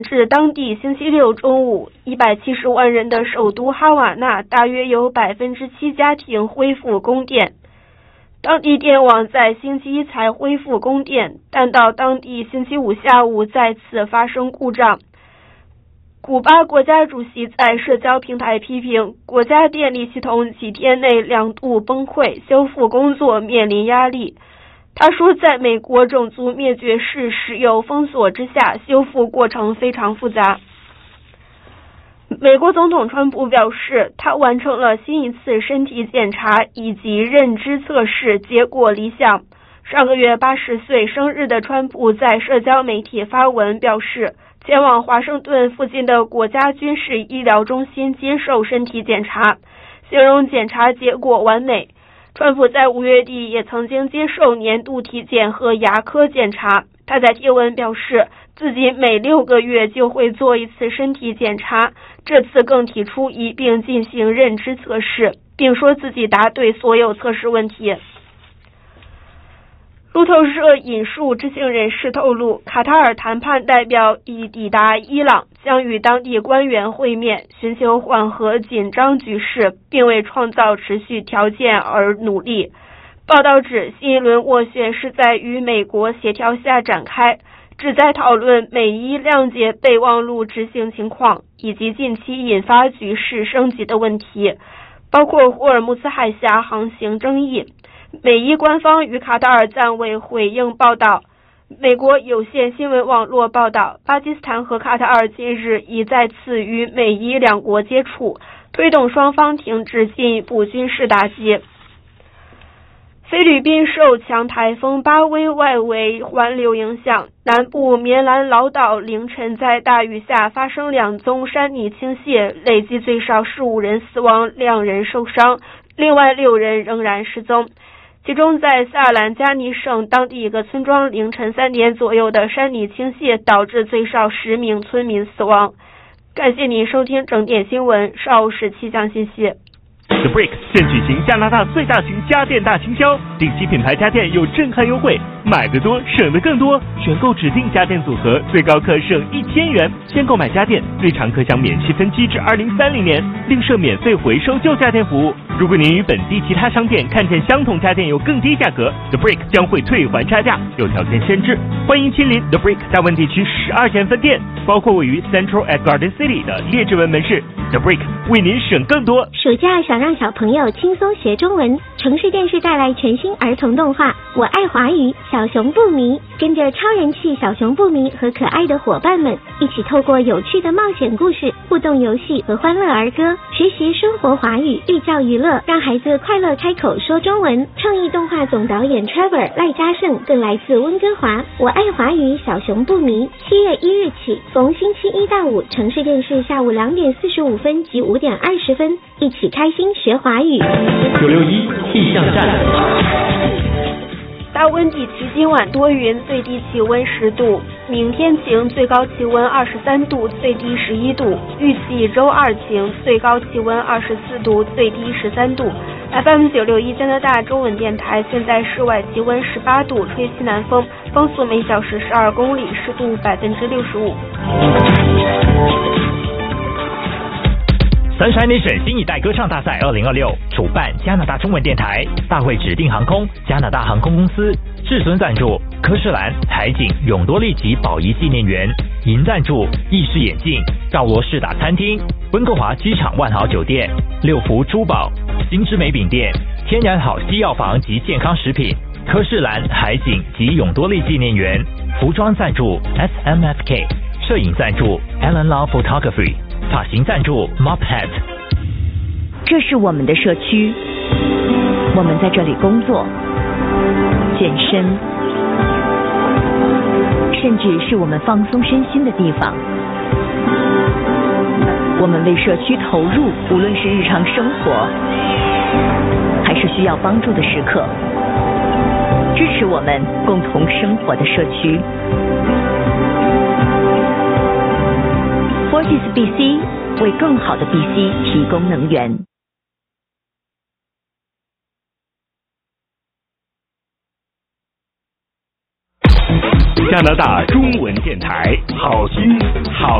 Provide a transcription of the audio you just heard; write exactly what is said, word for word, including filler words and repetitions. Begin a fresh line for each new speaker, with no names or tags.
至当地星期六中午，一百七十万人的首都哈瓦那大约有百分之七家庭恢复供电。当地电网在星期一才恢复供电，但到当地星期五下午再次发生故障。古巴国家主席在社交平台批评国家电力系统几天内两度崩溃，修复工作面临压力。他说，在美国种族灭绝式石油封锁之下，修复过程非常复杂。美国总统川普表示，他完成了新一次身体检查以及认知测试，结果理想。上个月八十岁生日的川普在社交媒体发文表示，前往华盛顿附近的国家军事医疗中心接受身体检查，形容检查结果完美。川普在五月底也曾经接受年度体检和牙科检查，他在贴文表示自己每六个月就会做一次身体检查，这次更提出一并进行认知测试，并说自己答对所有测试问题。路透社引述知情人士透露，卡塔尔谈判代表已抵达伊朗，将与当地官员会面，寻求缓和紧张局势，并为创造持续条件而努力。报道指，新一轮斡旋是在与美国协调下展开，旨在讨论美伊谅解备忘录执行情况，以及近期引发局势升级的问题，包括霍尔木兹海峡航行争议。美伊官方与卡塔尔暂未回应报道。美国有线新闻网络报道，巴基斯坦和卡塔尔近日已再次与美伊两国接触，推动双方停止进一步军事打击。菲律宾受强台风巴威外围环流影响，南部棉兰老岛凌晨在大雨下发生两宗山泥倾泻，累计最少十五人死亡，两人受伤，另外六人仍然失踪。其中在萨兰加尼省当地一个村庄，凌晨三点左右的山泥倾泻导致最少十名村民死亡。感谢您收听整点新闻，稍后是气象信息。
The Brick 现举行加拿大最大型家电大清销，顶级品牌家电有震撼优惠，买得多省得更多。选购指定家电组合，最高可省一千元。先购买家电，最长可享免息分期至二零三零年，另设免费回收旧家电服务。如果您与本地其他商店看见相同家电有更低价格 ，The Brick 将会退还差价，有条件限制。欢迎亲临 The Brick 大温地区十二间分店，包括位于 Central at Garden City 的列治文门市。The Brick 为您省更多。
暑假想让小朋友轻松学中文，城市电视带来全新儿童动画《我爱华语》，小熊不迷，跟着超人气小熊不迷和可爱的伙伴们一起透过有趣的冒险故事、互动游戏和欢乐儿歌，学习生活华语，寓教于乐，让孩子快乐开口说中文。创意动画总导演 Trevor 赖嘉胜更来自温哥华。我爱华语，小熊不迷，七月一日起，逢星期一到五，城市电视下午两点四十五分及五点二十分，一起开心学华语。
九六一气象站。
大温地区今晚多云，最低气温十度，明天晴，最高气温二十三度，最低十一度。预计周二晴，最高气温二十四度，最低十三度。F M 九六一加拿大中文电台，现在室外气温十八度，吹西南风，风速每小时十二公里，湿度百分之六十五。
Sunshine Nation 新一代歌唱大赛二零二六主办加拿大中文电台，大会指定航空加拿大航空公司，至尊赞助科士兰、海景、永多利及宝仪纪念园，银赞助意式眼镜、赵罗士达餐厅、温哥华机场万豪酒店、六福珠宝、新之美饼店、天然好西药房及健康食品，科士兰、海景及永多利纪念园，服装赞助 S M F K， 摄影赞助 Alan Law Photography，发型赞助 Mophead。
这是我们的社区，我们在这里工作、健身，甚至是我们放松身心的地方。我们为社区投入，无论是日常生活还是需要帮助的时刻，支持我们共同生活的社区。Fortis B C 为更好的 B C 提供能源。
加拿大中文电台，好听好